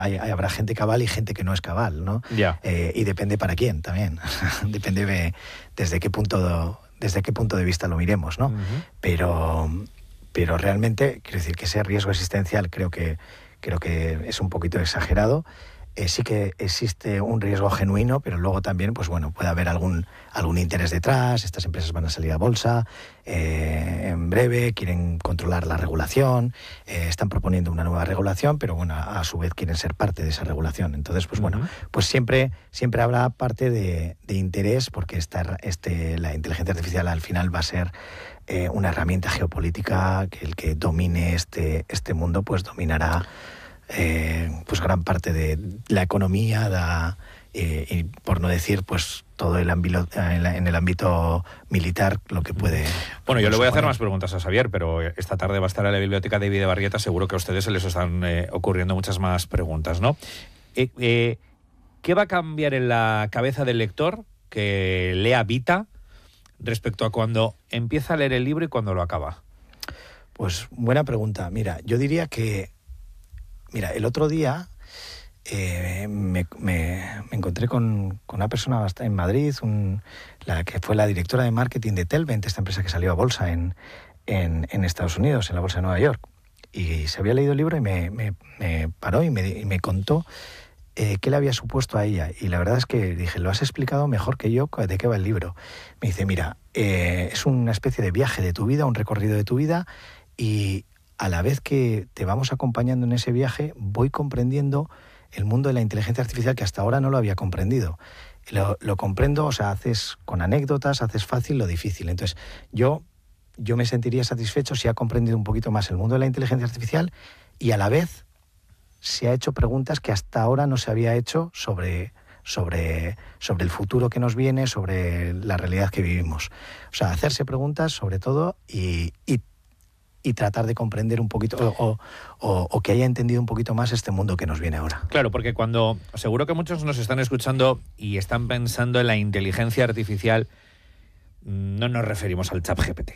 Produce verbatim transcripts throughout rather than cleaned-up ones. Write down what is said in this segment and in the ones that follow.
hay, hay, habrá gente cabal y gente que no es cabal, ¿no? Ya. Eh, y depende para quién también. Depende de, desde qué punto desde qué punto de vista lo miremos, ¿no? Uh-huh. Pero, pero realmente, quiero decir que ese riesgo existencial creo que, creo que es un poquito exagerado. Eh, sí que existe un riesgo genuino, pero luego también, pues bueno, puede haber algún, algún interés detrás. Estas empresas van a salir a bolsa eh, en breve, quieren controlar la regulación, eh, están proponiendo una nueva regulación, pero bueno, a, a su vez quieren ser parte de esa regulación. Entonces, pues bueno, pues siempre, siempre habrá parte de, de interés, porque esta, este, la inteligencia artificial al final va a ser eh, una herramienta geopolítica, que el que domine este, este mundo, pues dominará Eh, pues gran parte de la economía da, eh, y por no decir pues todo el ámbito en, en el ámbito militar lo que puede. Bueno, yo le voy a hacer más preguntas a Xavier, pero esta tarde va a estar en la biblioteca de Bidebarrieta, seguro que a ustedes se les están eh, ocurriendo muchas más preguntas, ¿no? Eh, eh, ¿Qué va a cambiar en la cabeza del lector que lea Vita respecto a cuando empieza a leer el libro y cuando lo acaba? Pues buena pregunta. Mira, yo diría que Mira, el otro día eh, me, me, me encontré con, con una persona en Madrid, un, la que fue la directora de marketing de Telvent, esta empresa que salió a bolsa en, en, en Estados Unidos, en la bolsa de Nueva York. Y se había leído el libro y me, me, me paró y me, y me contó eh, qué le había supuesto a ella. Y la verdad es que dije, lo has explicado mejor que yo de qué va el libro. Me dice, mira, eh, es una especie de viaje de tu vida, un recorrido de tu vida, y a la vez que te vamos acompañando en ese viaje, voy comprendiendo el mundo de la inteligencia artificial que hasta ahora no lo había comprendido. Lo, lo comprendo, o sea, haces con anécdotas, haces fácil lo difícil. Entonces, yo, yo me sentiría satisfecho si ha comprendido un poquito más el mundo de la inteligencia artificial y a la vez se ha hecho preguntas que hasta ahora no se había hecho sobre, sobre, sobre el futuro que nos viene, sobre la realidad que vivimos. O sea, hacerse preguntas sobre todo y, y y tratar de comprender un poquito o, o, o que haya entendido un poquito más este mundo que nos viene ahora. Claro, porque cuando seguro que muchos nos están escuchando y están pensando en la inteligencia artificial, no nos referimos al ChatGPT.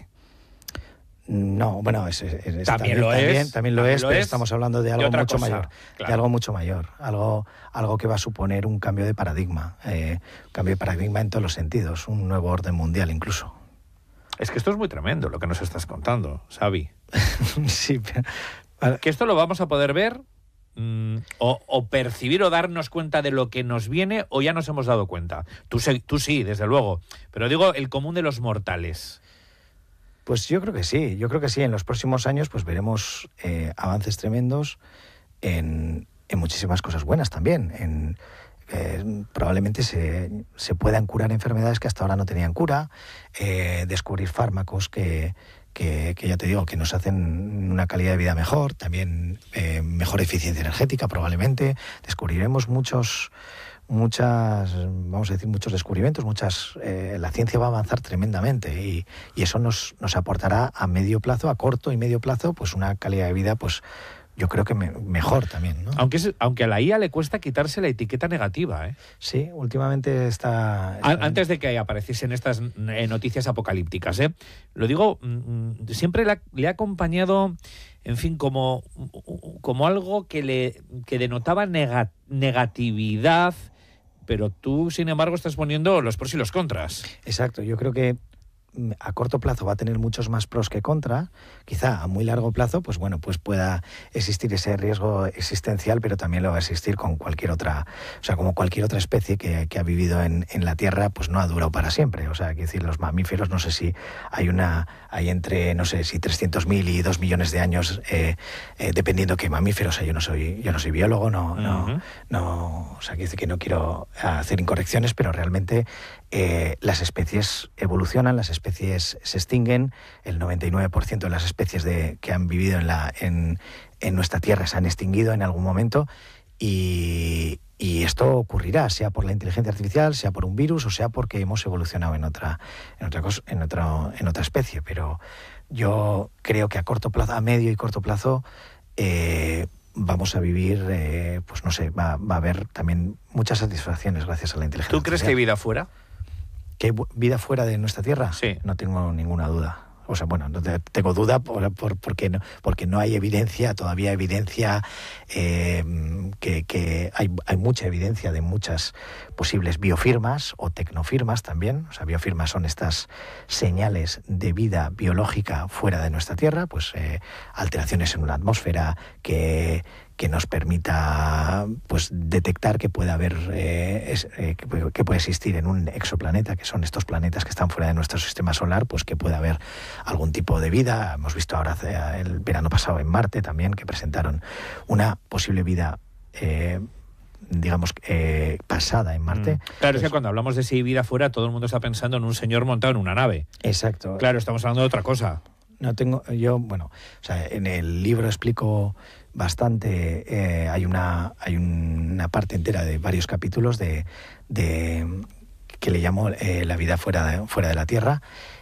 No, bueno, es, es, es, también, también lo también, es, también lo también es, lo pero es, estamos hablando de algo de mucho cosa, mayor, claro. de algo mucho mayor, algo, algo que va a suponer un cambio de paradigma, eh, un cambio de paradigma en todos los sentidos, un nuevo orden mundial incluso. Es que esto es muy tremendo lo que nos estás contando, Xavi. Sí, pero... Que esto lo vamos a poder ver mmm, o, o percibir o darnos cuenta de lo que nos viene, o ya nos hemos dado cuenta. Tú, tú sí, desde luego, pero digo el común de los mortales. Pues yo creo que sí, yo creo que sí. En los próximos años pues veremos eh, avances tremendos en, en muchísimas cosas buenas también, en... Eh, probablemente se, se puedan curar enfermedades que hasta ahora no tenían cura, eh, descubrir fármacos que, que, que ya te digo, que nos hacen una calidad de vida mejor, también eh, mejor eficiencia energética probablemente. Descubriremos muchos, muchas, vamos a decir, muchos descubrimientos, muchas, eh, la ciencia va a avanzar tremendamente y, y eso nos, nos aportará a medio plazo, a corto y medio plazo, pues una calidad de vida, pues yo creo que me, mejor también, ¿no? Aunque, es, aunque a la I A le cuesta quitarse la etiqueta negativa, ¿eh? Sí, últimamente está... está... Antes de que apareciesen estas noticias apocalípticas, ¿eh? Lo digo, siempre le ha, le ha acompañado, en fin, como, como algo que, le, que denotaba nega, negatividad, pero tú, sin embargo, estás poniendo los pros y los contras. Exacto, yo creo que a corto plazo va a tener muchos más pros que contra, quizá a muy largo plazo pues bueno, pues pueda existir ese riesgo existencial, pero también lo va a existir con cualquier otra, o sea, como cualquier otra especie que, que ha vivido en, en la Tierra, pues no ha durado para siempre. O sea, quiero decir, los mamíferos, no sé si hay una, hay entre, no sé si trescientos mil y dos millones de años, eh, eh, dependiendo qué mamífero. O sea, yo no soy, yo no soy biólogo, no, uh-huh. no, no, o sea, quiero decir que no quiero hacer incorrecciones, pero realmente eh, las especies evolucionan, las especies se extinguen, el noventa y nueve por ciento de las especies de, que han vivido en, la, en, en nuestra Tierra se han extinguido en algún momento y, y esto ocurrirá, sea por la inteligencia artificial, sea por un virus o sea porque hemos evolucionado en otra, en otra, cosa, en otra, en otra especie. Pero yo creo que a corto plazo, a medio y corto plazo, eh, vamos a vivir, eh, pues no sé, va, va a haber también muchas satisfacciones gracias a la inteligencia artificial. ¿Tú artificial. crees que hay vida fuera? ¿Que hay vida fuera de nuestra Tierra? Sí. No tengo ninguna duda. O sea, bueno, no tengo duda por, por, porque, no, porque no hay evidencia, todavía evidencia, eh, que, que hay, hay mucha evidencia de muchas posibles biofirmas o tecnofirmas también. O sea, biofirmas son estas señales de vida biológica fuera de nuestra Tierra, pues eh, alteraciones en una atmósfera que... que nos permita pues detectar que puede haber eh, es, eh, que, que puede existir en un exoplaneta, que son estos planetas que están fuera de nuestro sistema solar, pues que puede haber algún tipo de vida. Hemos visto ahora el verano pasado en Marte también que presentaron una posible vida eh, digamos eh, pasada en Marte. Mm. Claro, es que cuando hablamos de si hay vida fuera, todo el mundo está pensando en un señor montado en una nave. Exacto. Claro, estamos hablando de otra cosa. No tengo, yo, bueno, o sea, en el libro explico bastante, eh, hay una hay una parte entera de varios capítulos de, de que le llamo eh, la vida fuera de, fuera de la Tierra,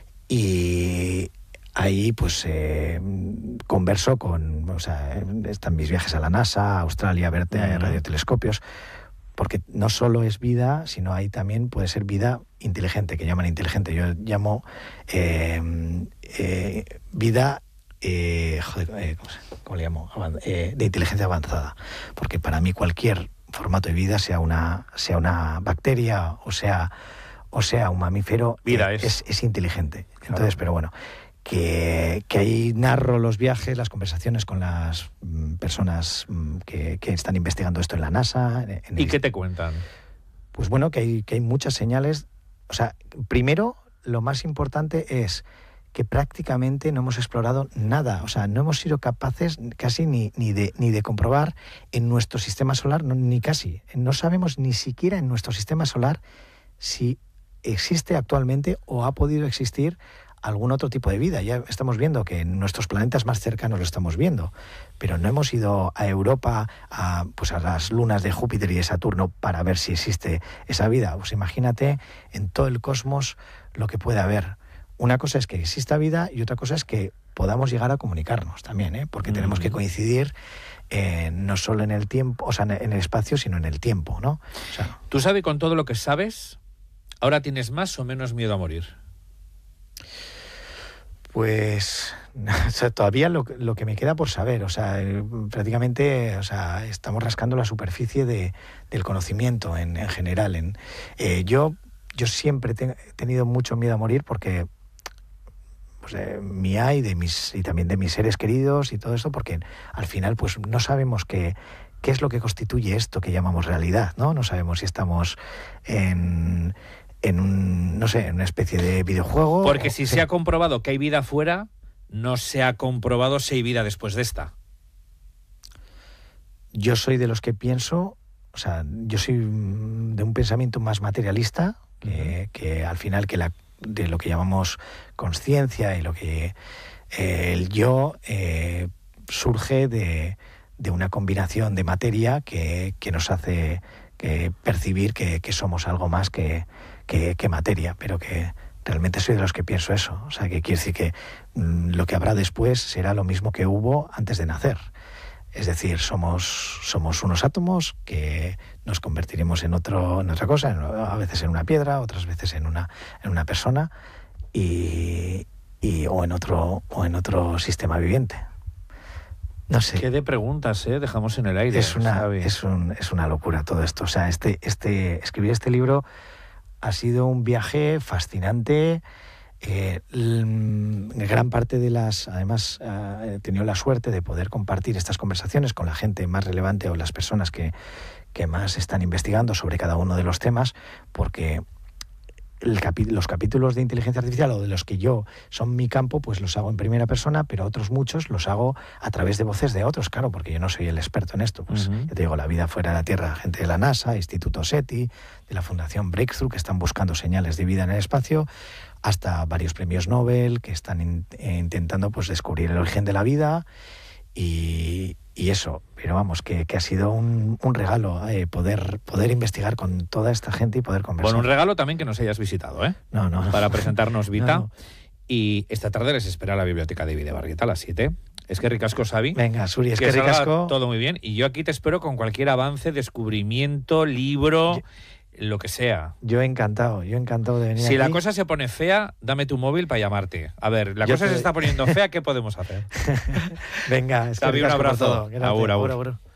y ahí pues eh, converso con, o sea, están mis viajes a la NASA, a Australia, a ver uh-huh. radiotelescopios, porque no solo es vida, sino hay también puede ser vida inteligente, que llaman inteligente. Yo llamo eh, eh, vida eh, joder, eh, ¿cómo, se, ¿cómo le llamo? Eh, de inteligencia avanzada, porque para mí cualquier formato de vida, sea una sea una bacteria o sea o sea un mamífero, vida eh, es. es es inteligente. Claro. Entonces, pero bueno, que, que ahí narro los viajes, las conversaciones con las mm, personas mm, que, que están investigando esto en la NASA. En, en ¿Y el, qué te cuentan? Pues bueno, que hay, que hay muchas señales. O sea, primero, lo más importante es que prácticamente no hemos explorado nada. O sea, no hemos sido capaces casi ni, ni, de, ni de comprobar en nuestro sistema solar, no, ni casi. No sabemos ni siquiera en nuestro sistema solar si existe actualmente o ha podido existir algún otro tipo de vida. Ya estamos viendo que en nuestros planetas más cercanos lo estamos viendo, pero no hemos ido a Europa, a, pues a las lunas de Júpiter y de Saturno para ver si existe esa vida. Pues imagínate en todo el cosmos lo que puede haber. Una cosa es que exista vida y otra cosa es que podamos llegar a comunicarnos también, ¿eh? Porque mm. tenemos que coincidir eh, no solo en el tiempo, o sea, en el espacio, sino en el tiempo, ¿no? O sea, tú sabes, con todo lo que sabes, ¿ahora tienes más o menos miedo a morir? Pues o sea, todavía lo, lo que me queda por saber, o sea, eh, prácticamente, o sea, estamos rascando la superficie de, del conocimiento en, en general. En, eh, yo, yo siempre te, he tenido mucho miedo a morir porque pues, eh, mía y de mis y también de mis seres queridos y todo eso, porque al final pues no sabemos qué qué es lo que constituye esto que llamamos realidad, ¿no? No sabemos si estamos en en un, no sé, en una especie de videojuego. Porque si se ha comprobado que hay vida afuera, no se ha comprobado si hay vida después de esta. Yo soy de los que pienso, o sea, yo soy de un pensamiento más materialista, que, que al final que la, de lo que llamamos conciencia y lo que eh, el yo eh, surge de, de una combinación de materia que, que nos hace que percibir que, que somos algo más que Que, que materia, pero que realmente soy de los que pienso eso. O sea, que quiere decir que mmm, lo que habrá después será lo mismo que hubo antes de nacer. Es decir, somos, somos unos átomos que nos convertiremos en, otro, en otra cosa, en, a veces en una piedra, otras veces en una, en una persona y, y, o, en otro, o en otro sistema viviente. No sé. Qué de preguntas, ¿eh? Dejamos en el aire. Es una, es, un, es una locura todo esto. O sea, este, este, escribir este libro ha sido un viaje fascinante. Eh, gran parte de las... Además, eh, he tenido la suerte de poder compartir estas conversaciones con la gente más relevante o las personas que, que más están investigando sobre cada uno de los temas, porque el capi- los capítulos de inteligencia artificial o de los que yo son mi campo, pues los hago en primera persona, pero otros muchos los hago a través de voces de otros, claro, porque yo no soy el experto en esto. Pues uh-huh. ya te digo, la vida fuera de la Tierra, gente de la NASA, Instituto SETI, de la Fundación Breakthrough, que están buscando señales de vida en el espacio, hasta varios premios Nobel que están in- intentando pues descubrir el origen de la vida y, y eso. Pero vamos, que, que ha sido un, un regalo eh, poder poder investigar con toda esta gente y poder conversar. Bueno, un regalo también que nos hayas visitado, ¿eh? No, no. Para presentarnos Vita. No, no. Y esta tarde les espera la biblioteca de Bidebarrieta a las siete. Es que ricasco, Xavi. Venga, Suri, es que, que salga ricasco. Todo muy bien. Y yo aquí te espero con cualquier avance, descubrimiento, libro... Yo... lo que sea. Yo encantado, yo encantado de venir Si aquí. la cosa se pone fea, dame tu móvil para llamarte. A ver, la Yo cosa te- se está poniendo fea, ¿qué podemos hacer? Venga, es que Xavi, un ricasco por abrazo. todo. Gracias. Agur, agur. Agur, agur.